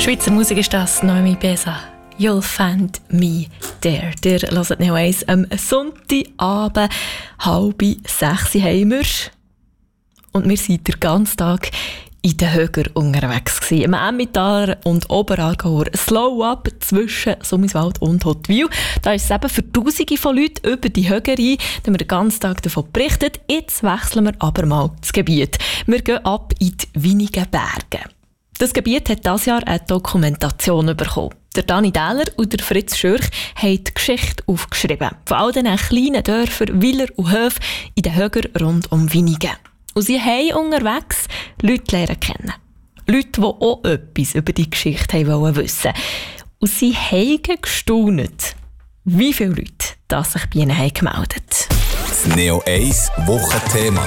Schweizer Musik ist das, Noemi Besa. You'll find me there. Ihr hört Neo 1 am Sonntagabend, 5:30 haben wir. Und wir sind den ganzen Tag in den Höger unterwegs gewesen. Im Emmentaler und Oberaargauer Slow-Up zwischen Summiswald und Hottwil. Da ist es eben für Tausende von Leuten über die Höger rein, da haben wir den ganzen Tag davon berichtet. Jetzt wechseln wir aber mal das Gebiet. Wir gehen ab in die Winigen Berge. Das Gebiet hat dieses Jahr eine Dokumentation bekommen. Der Dani Dähler und der Fritz Schürch haben die Geschichte aufgeschrieben. Von all diesen kleinen Dörfern, Weiler und Höfen in den Höger rund um Winigen. Und sie haben unterwegs Leute lernen kennen. Leute, die auch etwas über die Geschichte wissen wollten. Und sie haben gestaunt, wie viele Leute sich bei ihnen gemeldet haben. Das Neo 1 Wochenthema.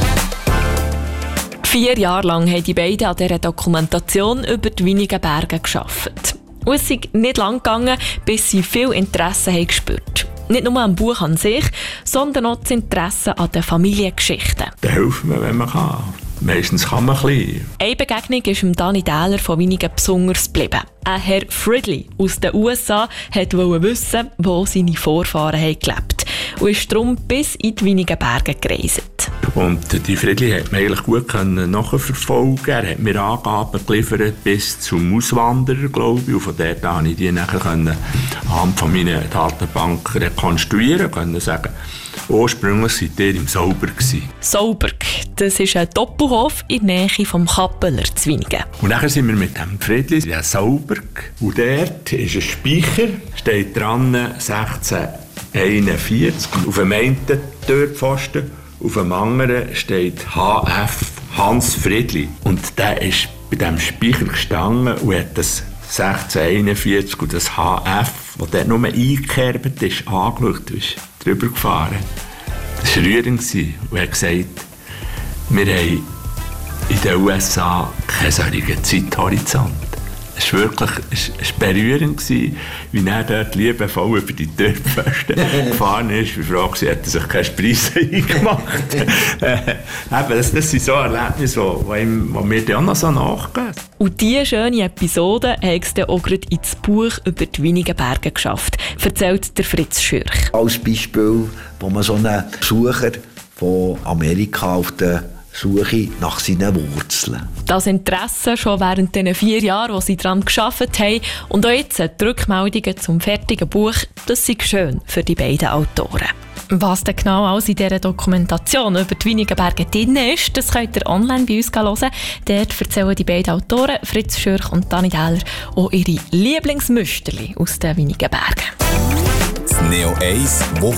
4 Jahre lang haben die beiden an dieser Dokumentation über die Winigen Berge gearbeitet. Und es ist nicht lang gegangen, bis sie viel Interesse haben gespürt. Nicht nur am Buch an sich, sondern auch das Interesse an den Familiengeschichten. Da hilft man, wenn man kann. Meistens kann man ein bisschen. Eine Begegnung ist dem Dani Dähler von Winigen besonders geblieben. Ein Herr Fridley aus den USA wollte wissen, wo seine Vorfahren haben gelebt und ist darum bis in die Winigen Berge gereist. Und die Fridley hat man eigentlich gut nachverfolgen. Er hat mir Angaben geliefert bis zum Auswanderer, glaube ich. Und von dort konnte ich die nachher anhand von meiner Datenbank rekonstruieren, können sagen, ursprünglich seid ihr im Sauberg. Sauberg, das ist ein Doppelhof in der Nähe vom Kappeler zu Winigen. Und nachher sind wir mit dem Fridley in Sauberg. Und dort ist ein Speicher, steht dran 1641. Auf dem einen Türpfosten, auf dem anderen steht HF, Hans Fridley. Und der ist bei diesem Speicher gestanden und hat das 1641 und das HF, das dort nur eingekerbt ist, angeschaut und ist drüber gefahren. Das war rührend. Und er hat gesagt, wir haben in den USA keinen solchen Zeithorizont. Es war wirklich berührend, wie er dort liebevoll über die Türpfosten gefahren ist. Die Frage war, hat er sich keine Spreise eingemacht? Das sind so Erlebnisse, die mir dann auch noch so nachgehen. Und diese schöne Episode haben es dann auch gerade ins Buch über die Winigen Berge geschafft, erzählt der Fritz Schürch. Als Beispiel, wo man so einen Besucher von Amerika auf der Suche nach seinen Wurzeln. Das Interesse schon während den 4 Jahren, wo sie daran gearbeitet haben, und auch jetzt die Rückmeldungen zum fertigen Buch, das ist schön für die beiden Autoren. Was denn genau alles in dieser Dokumentation über die Winigen Berge drin ist, das könnt ihr online bei uns hören. Dort erzählen die beiden Autoren, Fritz Schürch und Dani Dähler, auch ihre Lieblingsmüsterli aus den Winigen Bergen. Das Neo 1 Wochenthema.